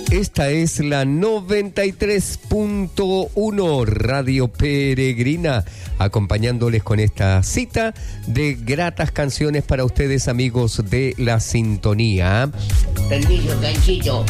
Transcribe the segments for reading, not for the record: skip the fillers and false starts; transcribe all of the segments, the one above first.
Esta es la 93.1 Radio Peregrina, acompañándoles con esta cita de gratas canciones para ustedes, amigos de la sintonía. Permiso, ganchito.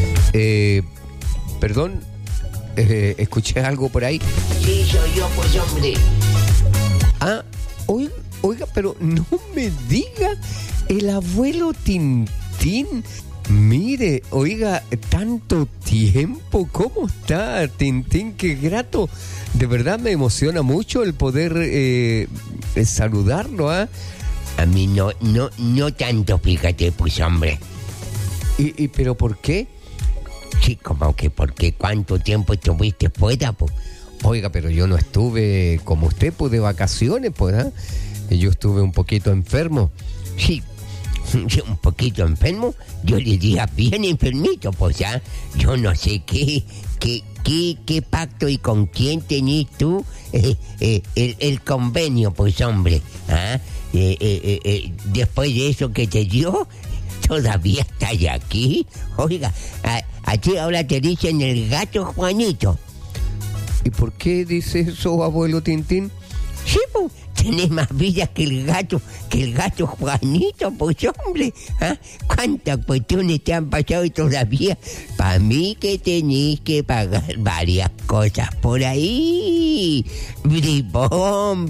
Perdón, ¿escuché algo por ahí? Sí, soy yo, pues, hombre. Ah, oiga, pero no me diga, el abuelo Tintín. Mire, oiga, tanto tiempo, ¿cómo está, Tintín? Qué grato, de verdad me emociona mucho el poder saludarlo, ¿ah? A mí no tanto, fíjate, pues, hombre. ¿Y pero por qué? Sí, como que porque ¿cuánto tiempo estuviste fuera, pues? Oiga, pero yo no estuve como usted, pues, de vacaciones, pues, ¿ah? Yo estuve un poquito enfermo. Sí. Un poquito enfermo, yo diría bien enfermito, pues, ¿ah? Yo no sé qué pacto y con quién tenés tú el convenio, pues, hombre, ¿ah? Después de eso que te dio, todavía estás aquí. Oiga, a ti ahora te dicen el gato Juanito. ¿Y por qué dice eso, abuelo Tintín? Sí, pues, tenés más vida que el gato Juanito, pues, hombre, ¿ah? ¿Cuántas cuestiones te han pasado y todavía? Para mí que tenés que pagar varias cosas por ahí. Bribón.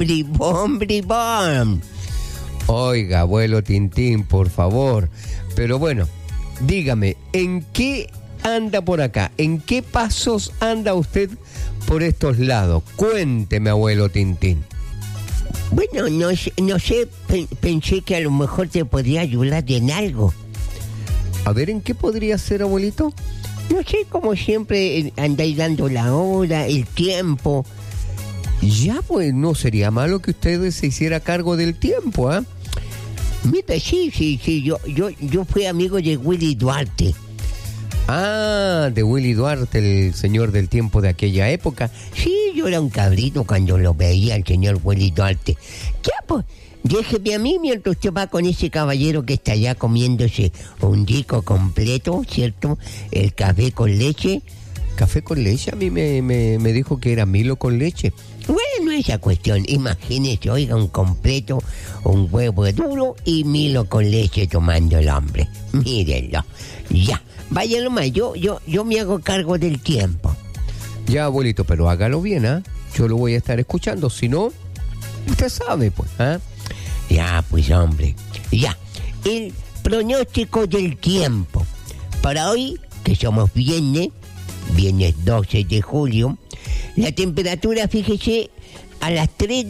Oiga, abuelo Tintín, por favor. Pero bueno, dígame, ¿en qué anda por acá? ¿En qué pasos anda usted por estos lados? Cuénteme, abuelo Tintín. Bueno, no sé, pensé que a lo mejor te podría ayudar en algo. A ver, ¿en qué podría ser, abuelito? No sé, como siempre andáis dando la hora, el tiempo. Ya, pues, no sería malo que usted se hiciera cargo del tiempo, ¿ah? Mira, sí, yo fui amigo de Willy Duarte. Ah, de Willy Duarte, el señor del tiempo de aquella época. Sí, yo era un cabrito cuando lo veía, el señor Willy Duarte. Ya, pues, déjeme a mí mientras usted va con ese caballero que está allá comiéndose un disco completo, ¿cierto? El café con leche. ¿Café con leche? A mí me dijo que era Milo con leche. Bueno, esa cuestión, imagínese, oiga, un completo, un huevo duro y Milo con leche tomando el hombre. Mírenlo, ya. Vaya nomás, yo me hago cargo del tiempo. Ya, abuelito, pero hágalo bien, ¿ah? Yo lo voy a estar escuchando, si no, usted sabe, pues, ¿ah? Ya, pues, hombre, ya. El pronóstico del tiempo. Para hoy, que somos viernes 12 de julio, la temperatura, fíjese, a las 3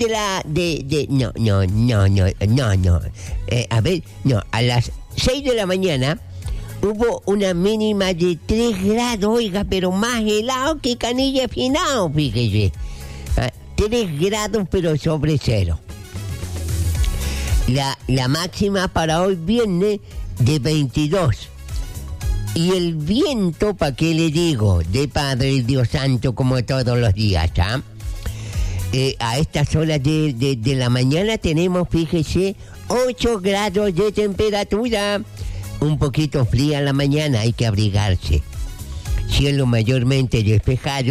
a las 6 de la mañana hubo una mínima de 3 grados, oiga, pero más helado que canilla finado, fíjese. 3 grados, pero sobre cero. La máxima para hoy viernes de 22. Y el viento, ¿para qué le digo? De Padre Dios Santo, como todos los días, ¿ah? A estas horas de la mañana tenemos, fíjese, 8 grados de temperatura. Un poquito fría la mañana, hay que abrigarse. Cielo mayormente despejado.